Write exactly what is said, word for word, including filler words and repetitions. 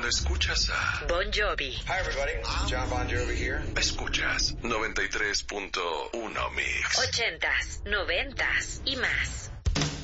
Cuando escuchas a Bon Jovi. Hi everybody, this is John Bon Jovi here. Escuchas noventa y tres punto uno Mix. Ochentas, noventas y más.